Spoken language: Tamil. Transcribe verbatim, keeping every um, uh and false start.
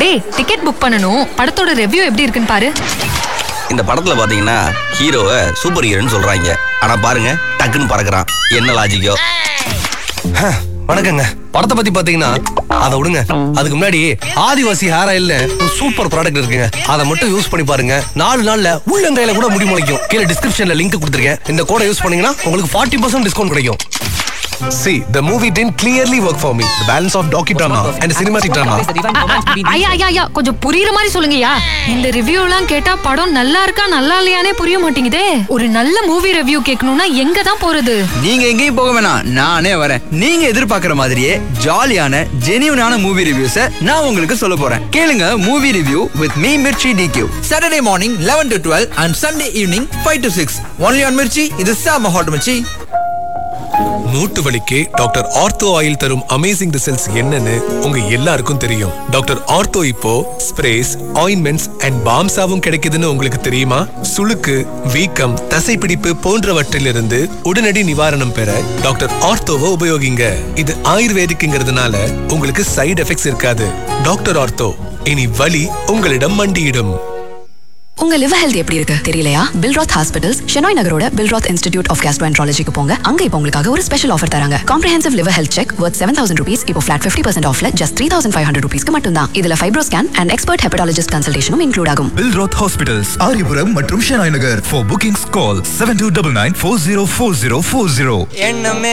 டேய், டிக்கெட் புக் பண்ணனும். படத்தோட ரிவ்யூ எப்படி இருக்குன்னு பாரு. இந்த படத்துல பாத்தீங்கன்னா ஹீரோவை சூப்பர் ஹீரோன்னு சொல்றாங்க. ஆனா பாருங்க டக்குன்னு பறக்குறான். என்ன லாஜிக்கோ? வணக்கங்க. படத்தை பத்தி பாத்தீங்கன்னா அதை விடுங்க. அதுக்கு முன்னாடி ஆதிவாசி ஹேர் ஆயில்ல சூப்பர் ப்ராடக்ட் இருக்குங்க. அதை மட்டும் யூஸ் பண்ணி பாருங்க. நாலு நாள்ல உள்ளங்கையில கூட முடி முளைக்கும். கீழே டிஸ்கிரிப்ஷன்ல லிங்க் கொடுத்துருக்கேன். இந்த கோடை யூஸ் பண்ணீங்கன்னா உங்களுக்கு ஃபார்ட்டி பர்சன்ட் டிஸ்கவுண்ட் கிடைக்கும். See, the movie didn't clearly work for me. The balance of docudrama and cinematic drama. ஐயா ஐயா ஐயா கொஞ்சம் புரியுற மாதிரி சொல்லுங்கயா. இந்த ரிவ்யூ எல்லாம் கேட்டா படம் நல்லா இருக்கா நல்லா இல்லையானே புரிய மாட்டேங்குதே. ஒரு நல்ல மூவி ரிவ்யூ கேட்கணும்னா எங்க தான் போறது? நீங்க எங்கேயும் போக வேணாம், நானே வரேன். நீங்க எதிர்பார்க்கிற மாதிரியே ஜாலியான ஜெனியூனான மூவி ரிவ்யூஸை நான் உங்களுக்கு சொல்ல போறேன். கேளுங்க movie review with me Mirchi டிக்யூ. Saturday morning eleven to twelve and Sunday evening five to six. Only on Mirchi. இது சாம ஹாட் மிர்ச்சி. மூட்டு வலிக்கு டாக்டர் ஆர்த்தோ ஆயில் தரும் அமேசிங் ரிசல்ட்ஸ் என்னன்னு உங்க எல்லாருக்கும் தெரியும். டாக்டர் ஆர்த்தோ இப்போ ஸ்ப்ரேஸ், ஆயின்மெண்ட்ஸ் அண்ட் பாம்ஸாவும் கிடைக்குதுன்னு உங்களுக்கு தெரியுமா? சுளுக்கு, வீக்கம், தசைப்பிடிப்பு போன்றவற்றிலிருந்து உடனடி நிவாரணம் பெற டாக்டர் ஆர்த்தோவை உபயோகிங்க. இது ஆயுர்வேதிக்குங்கிறதுனால உங்களுக்கு சைடு எஃபெக்ட்ஸ் இருக்காது. டாக்டர் ஆர்த்தோ, இனி வலி உங்களிடம் மண்டியிடும். உங்க லிவர் ஹெல்த் எப்படி இருக்கு தெரியலையா? Billroth hospitals Shenoy நகரோட Billroth institute of கேஸ்ட்ரோஎன்ட்ராலஜிக்கு போங்க. அங்க இப்போ உங்களுக்காக ஒரு ஸ்பெஷல் ஆஃபர் தராங்க. காம்ப்ரிஹென்சிவ் லிவர் ஹெல்த் செக் வர்த் seven thousand rupees இப்போ flat fifty percent ஆஃப்ல just three thousand five hundred rupeesக்கு மட்டும் தான். இதுல fibro scan and expert hepatologist கன்சல்டேஷனும் include ஆகும். பில்ராத் ஹாஸ்பிட்டல்ஸ், ஆரியபுரம் மற்றும் Shenoy Nagar. For bookings call seven two nine nine four zero four zero four zero.